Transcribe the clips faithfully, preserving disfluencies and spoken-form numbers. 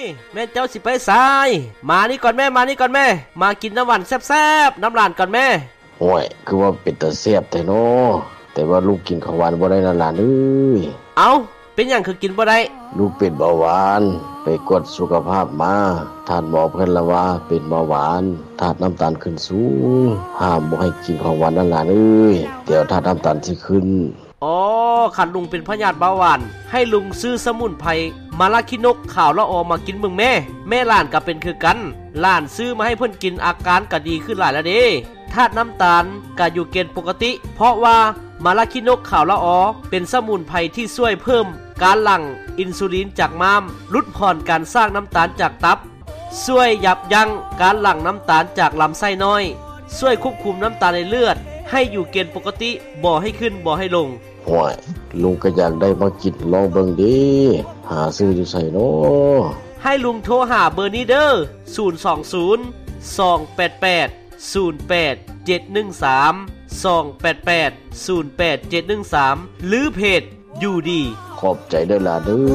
แม่เจ้าสิไปไสมานี่ก่อนแม่มานี่ก่อนแม่มากินน้ำหวานแซ่บๆน้ำหลานก่อนแม่โอ้ยคือว่าเป็นตาแซ่บแท้เนาะแต่ว่าลูกกินของหวานบ่ได้นะหลานเอ้ยเอ้าเป็นหยังคือกินบ่ได้ลูกเป็นเบาหวานไปกวดสุขภาพมาท่านหมอเพิ่นละว่าเป็นเบาหวานธาตุน้ำตาลขึ้นสูงห้ามบ่ให้กินของหวานนั่นหลานเอ้ยเดี๋ยวธาตุน้ำตาลสิขึ้นอ๋อคันลุงเป็นพยาธิเบาหวานให้ลุงซื้อสมุนไพรมาลาคินกขาวละออมากินเบิ่งแม่แม่หลานก็เป็นคือกันหลานซื้อมาให้เพิ่นกินอาการก็ดีขึ้นหลายแล้วเด้ธาตุน้ำตาลก็อยู่เกณฑ์ปกติเพราะว่ามาลาคินกขาวละออเป็นสมุนไพรที่ช่วยเพิ่มการหลั่งอินซูลินจากม้ามลดผ่อนการสร้างน้ำตาลจากตับช่วยยับยั้งการหลั่งน้ำตาลจากลำไส้น้อยช่วยควบคุมน้ำตาลในเลือดให้อยู่เกณฑ์ปกติบ่ให้ขึ้นบ่ให้ลงโอ้ยลุงก็อยากได้มากินลองเบิ่งดิหาซื้ออยู่ไสเนาะให้ลุงโทรหาเบอร์นี้เด้อศูนย์ สอง ศูนย์ สอง แปด แปด ศูนย์ แปด เจ็ด หนึ่ง สาม สอง แปด แปด ศูนย์ แปด เจ็ด หนึ่ง สามหรือเพจอยู่ดีขอบใจเด้อล่ะเด้อ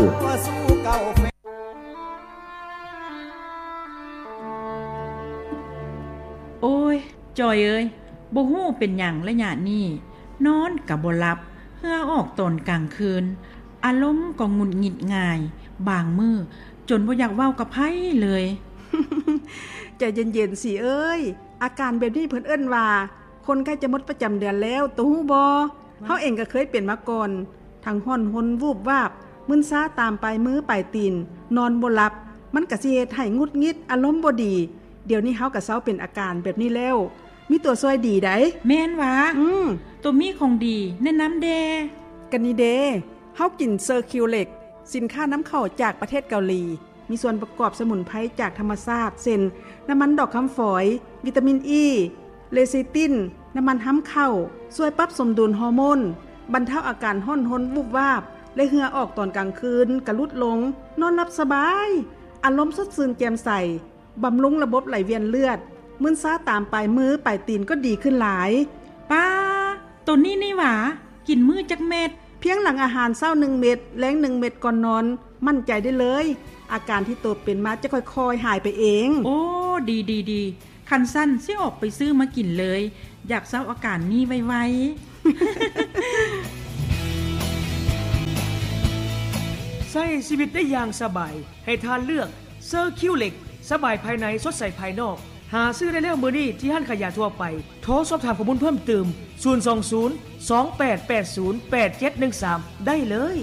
โอ้ยจอยเอ้ยบ่ฮู้เป็นหยังละหยะนี้นอนก็บ่หลับเหื่อออกตอนกลางคืนอารมณ์ก็หงุดหงิดง่ายบางมื้อจนบ่อยากเว้ากับไผเลยใจเย็นๆสิเอ้ยอาการแบบนี้เพิ่นเอิ้นว่าคนใกล้จะหมดประจำเดือนแล้วตูฮู้บ่เฮาเองก็เคยเป็นมาก่อนทั้งห้อนหนวูบวาบมึนซ้าตามปลายมือปลายตีนนอนบ่หลับมันก็สิเฮ็ดให้หงุดหงิดอารมณ์บ่ดีเดี๋ยวนี้เฮาก็เซาเป็นอาการแบบนี้แล้วมีตัวช่วยดีไดแม่นหวาอืมตัวมีของดีแนะนำแดกันนี่เดเฮากินเซอร์คิวเล็กสินค้าน้ำเข้าจากประเทศเกาหลีมีส่วนประกอบสมุนไพรจากธรรมชาติเช่นน้ำมันดอกคำฝอยวิตามินอีเลซิตินน้ำมันห้ำเข้าช่วยปรับสมดุลฮอร์โมนบรรเทาอาการห้อนหนวูบวาบและเหงื่อออกตอนกลางคืนกระลุดลงนอนหลับสบายอารมณ์สดชื่นแจ่มใสบำรุงระบบไหลเวียนเลือดมึนซ้าตามปลายมือปลายตีนก็ดีขึ้นหลายป้าตัวนี้นี่หว่ากินมื้อจักเม็ดเพียงหลังอาหารเช้าหนึ่งเม็ดแลงหนึ่งเม็ดก่อนนอนมั่นใจได้เลยอาการที่ตัวเป็นมาจะค่อยๆหายไปเองโอ้ดีๆๆคันสั้นสิออกไปซื้อมากินเลยอยากเซาอาการนี้ไวๆใช้ชีวิตได้อย่างสบายให้ทานเลือกเซอร์คิวเล็กสบายภายในสดใสภายนอกหาซื้อได้แล้วมื้อนี้ที่ห้างขายยาทั่วไปโทรสอบถามข้อมูลเพิ่มเติมศูนย์ สอง ศูนย์ สอง แปด แปด ศูนย์ แปด เจ็ด หนึ่ง สามได้เลย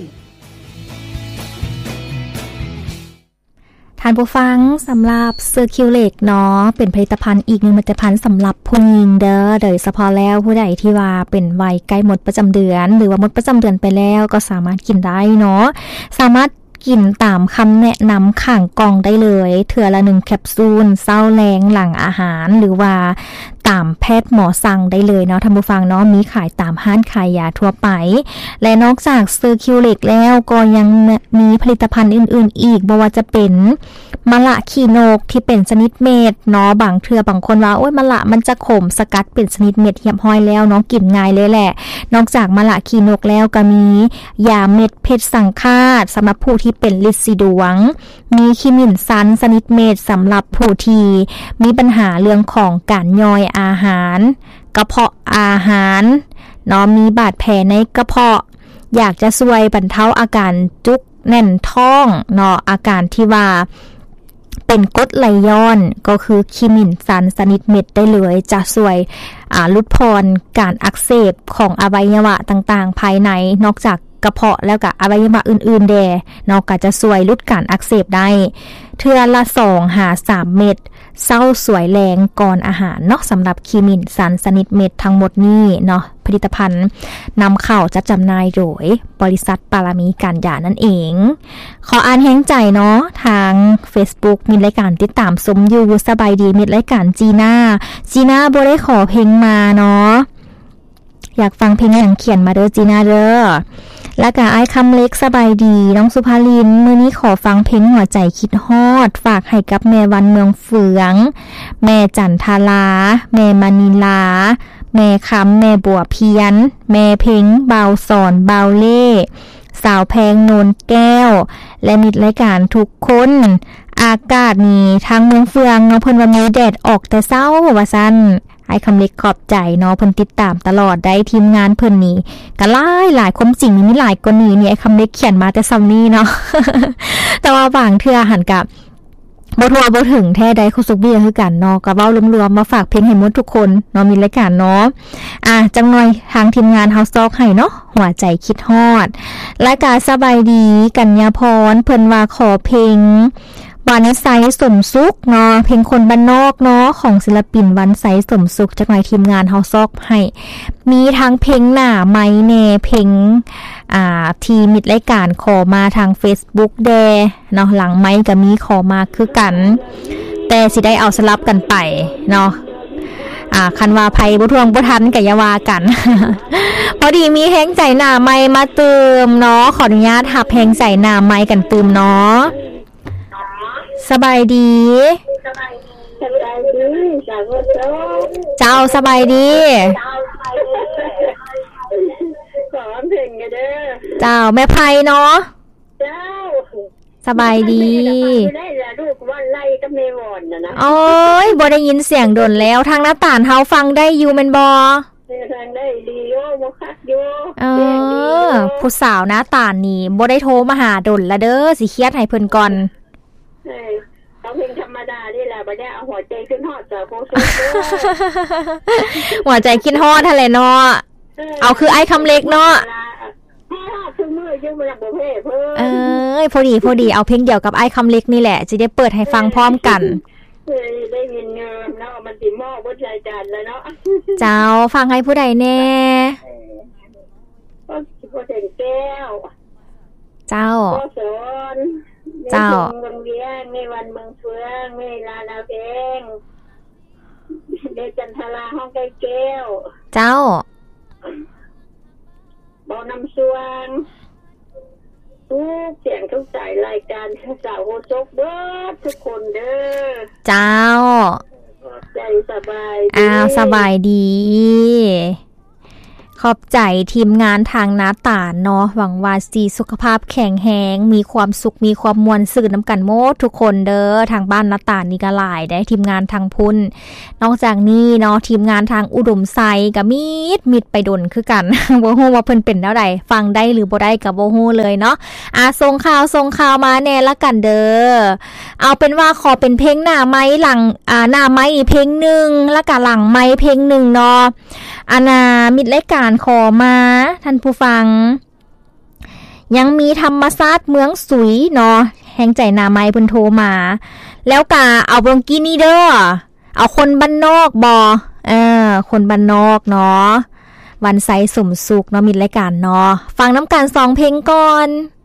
ท่านผู้ฟังสำหรับเซอร์คิวเล็กเนาะเป็นผลิตภัณฑ์อีกหนึ่งผลิตภัณฑ์สำหรับผู้หญิงเด้อโดยเฉพาะแล้วผู้ใดที่ว่าเป็นวัยใกล้หมดประจำเดือนหรือว่าหมดประจำเดือนไปแล้วก็สามารถกินได้เนาะสามารถกินตามคำแนะนำข้างกล่องได้เลยเถื่อละหนึ่งแคปซูลเช้าแลงหลังอาหารหรือว่าตามแพทย์หมอสั่งได้เลยเนาะท่านผู้ฟังเนาะมีขายตามห้างขายยาทั่วไปและนอกจากเซอร์คิวเล็กแล้วก็ยังมีผลิตภัณฑ์อื่นๆอีกบ่ว่าจะเป็นมะละขี้นกที่เป็นชนิดเม็ดเนาะบางเทื่อบางคนว่าโอ๊ยมะละมันจะขมสกัดเป็นชนิดเม็ดเหี่ยมห้อยแล้วเนาะกินง่ายเลยแหละนอกจากมะละขี้นกแล้วก็มียาเม็ดเพชรสังฆาตสำหรับผู้ที่เป็นลินสีดวงมีขิมินซันชนิดเม็ดสำหรับผู้ที่มีปัญหาเรื่องของการย่อยอาหารกระเพาะอาหารเนาะมีบาดแผลในกระเพาะอยากจะช่วยบรรเทาอาการจุกแน่นท้องเนาะอาการที่ว่าเป็นกรดไหลย้อนก็คือคิมินซันชนิดเม็ดได้เลยจะช่วยอ่าลดพรการอักเสบของอวัยวะต่างๆภายในนอกจากกระเพาะแล้วก็อวัยวะอื่นๆแดเนาะก็จะช่วยลดการอักเสบได้เทื่อละสองหาสามเม็ดเศร้าสวยแรงก่อนอาหารเนาะสำหรับคิมินซันชนิดเม็ดทั้งหมดนี้เนาะผลิตภัณฑ์นำเข้าจัดจำหน่ายโดยบริษัทปารามีการยานั่นเองขออ่านแห้งใจเนาะทาง Facebook มีรายการติดตามสมอยู่สบายดีมีรายการจีน่าจีน่าบ่ได้ขอเพลงมาเนาะอยากฟังเพลงอย่างเขียนมาเด้อจีน่าเด้อแล้วก็ไอ้คำเล็กสบายดีน้องสุภาลินมื้อนี้ขอฟังเพลงหัวใจคิดฮอดฝากให้กับแม่วันเมืองเฟืองแม่จันทาลาแม่มณีลาแม่คำแม่บัวเพียนแม่เพ็งเบาสอนเบาเล่สาวแพงโนนแก้วและมิตรรายการทุกคนอากาศนี่ทางเมืองเฟืองเนาะเพิ่นว่ามีแดดออกแต่เช้าว่าซั่นไอ้คำเล็กขอบใจเนาะเพิ่นติดตามตลอดได้ทีมงานเพิ่นนี่ก็หลายหลายความจริงมีหลายกว่านี้นี่ไอ้คำเล็กเขียนมาแต่ซ้ำนี้เนาะ แต่ว่าบางเทื่อหันกับบ่ทัวบ่ถึงแท้ใดคุสุกเบี้ยคือกันเนาะก็เว้ารวมๆมาฝากเพลงให้หมดทุกคนเนาะมีรายการเนาะอ่ะจังหน่อยทางทีมงานเฮาซอกให้เนาะหัวใจคิดฮอดและก็สบายดีกัญญาพรเพิ่นว่าขอเพลงวันไซสมสุขเนาะเพลงคนบ้านนอกเนาะของศิลปินวันไซสมสุขจากหน่อยทีมงานเฮาซอกให้มีทั้งเพลงหน้าไม้แน่เพลงอ่าทีมิดรายการขอมาทาง Facebook แดเนาะหลังไม้ก็มีขอมาคือกันแต่สิได้เอาสลับกันไปเนาะอ่าคันว่าภัยบ่ทวงบ่ทันก็อย่าว่ากัน พอดีมีแฮงใจหน้าไม้มาเติมเนาะขออนุญาตหับแฮงใจหน้าไม้กันเติมเนาะสบายดีสบายดีสบายดีเจ้าสบายดีสอนเพลงกันเด้อเจ้าแม่ไพเนาะเจ้าสบายดีได้แล้วลูกวันไล่กับเมวอนน่ะนะโอ้ยบ่ได้ยินเสียงดนแล้วทางหน้าต่างเฮาฟังได้อยู่แม่นบ่ฟังได้ดีโยบ่คักอยู่เออผู้สาวหน้าต่างนี่บ่ได้โทรมาหาดนละเด้อสิเครียดให้เพิ่นก่อนเออเอาเพลงธรรมดานี่แหละบ่ได้เอาหัวใจขึ้นฮอดจ้ะโพสต์หัวใจขึ้นฮอดหั่นแหละเนาะเอาคือไอ้คำเล็กเนาะเอ้ยพอดีพอดีเอาเพลงเดียวกับไอ้คำเล็กนี่แหละจะได้เปิดให้ฟังพร้อมกันได้ยินเงินแล้วมันสิหม้อบ่ใจจานแล้วเนาะเจ้าฟังให้ผู้ใดแน่ก็สิบ่ได้แก้วเจ้าเจ้าเมืองเวียงในวันเมืองเฟืองในลานาเพงเดจันทราห้องไก่แก้วเจ้าบ่นำสวงทุกเสียงทุกสายรายการสาวโฮซกเบิดทุกคนเด้อเจ้าใจสบายดีอ้าวสบายดีขอบใจทีมงานทางนาตาเนาะหวังว่าสิสุขภาพแข็งแรงมีความสุขมีความมวลซื่นน้ำกันโมดทุกคนเด้อทางบ้านนาตานี่ก็หลายได้ทีมงานทางพุ่นนอกจากนี้เนาะทีมงานทางอุดมไซก็มิดมิดไปดนคือกัน บ่ฮู้ว่าเพิ่นเป็นแนวใดฟังได้หรือบ่ได้ก็บ่ฮู้เลยเนาะอ่ะส่งข่าวส่งข่าวมาแน่ละกันเด้อเอาเป็นว่าขอเป็นเพลงหน้าไม้หลังอ่าหน้าไม้อีกเพลงนึงแล้วก็หลังไม้เพลงนึงเนาะอานามิดรายการขอมาท่านผู้ฟังยังมีธรรมศาสตร์เมืองสุยเนาะแห่งใจนาไม้เพิ่นโทรมาแล้วก็เอาบงกี้นี่เด้อเอาคนบ้านนอกบ่เออคนบ้านนอกเนาะวันไซสมสุขเนาะมิดรายการเนาะฟังน้ำกันสองเพลงก่อน